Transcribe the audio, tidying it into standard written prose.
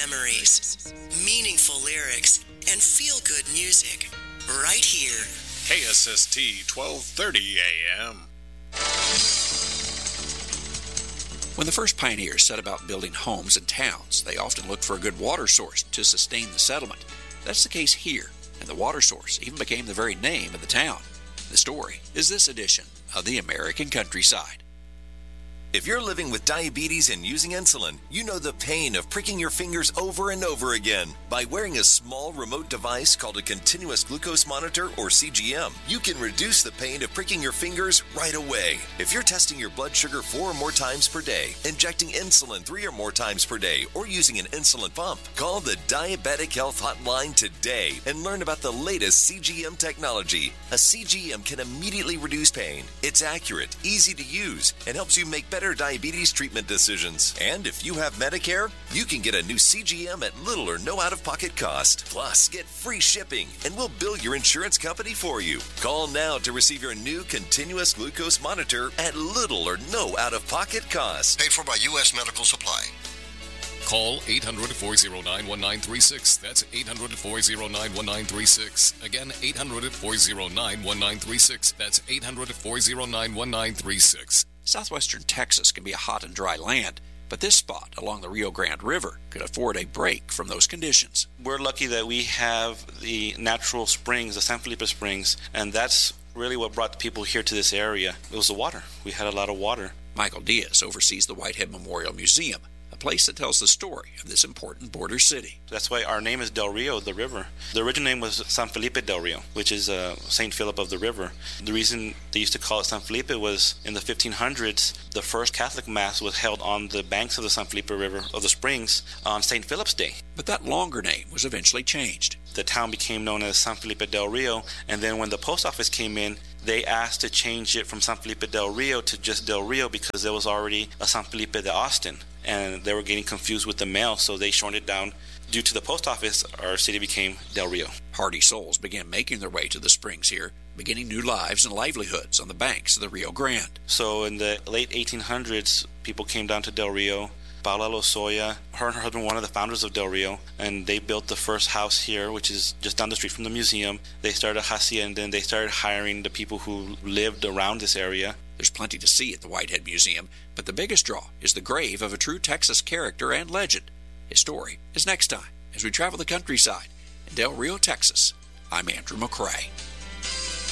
memories, meaningful lyrics, and feel-good music. Right here. KSST 1230 AM. When the first pioneers set about building homes and towns, they often looked for a good water source to sustain the settlement. That's the case here, and the water source even became the very name of the town. The story is this edition of the American Countryside. If you're living with diabetes and using insulin, you know the pain of pricking your fingers over and over again. By wearing a small remote device called a continuous glucose monitor, or CGM, you can reduce the pain of pricking your fingers right away. If you're testing your blood sugar 4 or more times per day, injecting insulin 3 or more times per day, or using an insulin pump, call the Diabetic Health Hotline today and learn about the latest CGM technology. A CGM can immediately reduce pain. It's accurate, easy to use, and helps you make better diabetes treatment decisions. And if you have Medicare, you can get a new CGM at little or no out-of-pocket cost. Plus, get free shipping, and we'll bill your insurance company for you. Call now to receive your new continuous glucose monitor at little or no out-of-pocket cost. Paid for by U.S. Medical Supply. Call 800-409-1936. That's 800-409-1936. Again, 800-409-1936. That's 800-409-1936. Southwestern Texas can be a hot and dry land, but this spot along the Rio Grande River could afford a break from those conditions. We're lucky that we have the natural springs, the San Felipe Springs, and that's really what brought the people here to this area. It was the water. We had a lot of water. Michael Diaz oversees the Whitehead Memorial Museum, a place that tells the story of this important border city. That's why our name is Del Rio, the river. The original name was San Felipe del Rio, which is St. Philip of the river. The reason they used to call it San Felipe was in the 1500s, the first Catholic Mass was held on the banks of the San Felipe River, of the springs, on St. Philip's Day. But that longer name was eventually changed. The town became known as San Felipe del Rio, and then when the post office came in, they asked to change it from San Felipe del Rio to just Del Rio because there was already a San Felipe de Austin, and they were getting confused with the mail, so they shortened it down. Due to the post office, our city became Del Rio. Hardy souls began making their way to the springs here, beginning new lives and livelihoods on the banks of the Rio Grande. So in the late 1800s, people came down to Del Rio. Paula Lozoya, her and her husband, one of the founders of Del Rio, and they built the first house here, which is just down the street from the museum. They started a hacienda, and they started hiring the people who lived around this area. There's plenty to see at the Whitehead Museum, but the biggest draw is the grave of a true Texas character and legend. His story is next time as we travel the countryside in Del Rio, Texas. I'm Andrew McCrae.